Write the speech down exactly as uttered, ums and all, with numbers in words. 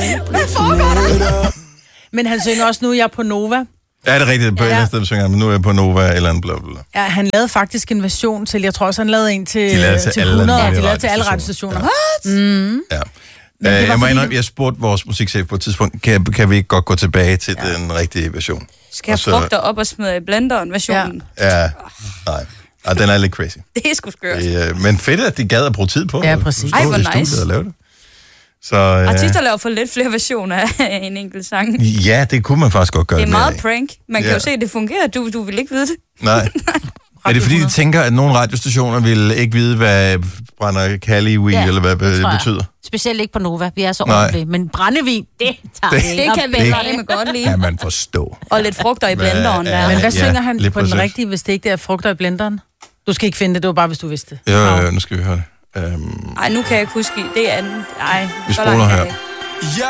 Hvad foregår der? Men han synger også Nu er jeg på Nova. Ja, det er rigtigt. På ja. et eller andet sted synger han, men nu er jeg på Nova eller en bla bla. Ja, han lavede faktisk en version til, jeg tror også, han lavede en til, de lavede til, til hundrede, og de lavede til alle radiostationer. Ja. Mm. Ja. Uh, jeg må indrømme, jeg spurgte vores musikchef på et tidspunkt, kan, kan vi ikke godt gå tilbage til ja. den rigtige version? Skal jeg så... frugter op og smide i blenderen versionen? Ja, ja. Nej. Ja, den er lidt crazy. Det er sgu skørt. Det, uh, men fedt, at de gad at bruge tid på. Ja, præcis. Ej, hvor nice. Og lave det. Så, uh... artister laver for lidt flere versioner af en enkelt sang. Ja, det kunne man faktisk godt gøre. Det er meget af. prank. Man kan ja. jo se, at det fungerer. Du, du vil ikke vide det. Nej. Er det fordi, de tænker, at nogle radiostationer vil ikke vide, hvad brænder Cali-wee, ja, eller hvad det, det betyder? Specielt ikke på Nova. Vi er så ordentlige. Men brændevin, det tager det, det kan vi det med godt lide. Kan man forstå. Og lidt frugter i blenderen der. Men hvad ja, synger han på den præcis. rigtige, hvis det ikke er frugter i blenderen? Du skal ikke finde det, det var bare, hvis du vidste det. Jo, jo, nu skal vi høre det. Um... Ej, nu kan jeg ikke huske. Det er... Ej, vi spoler her.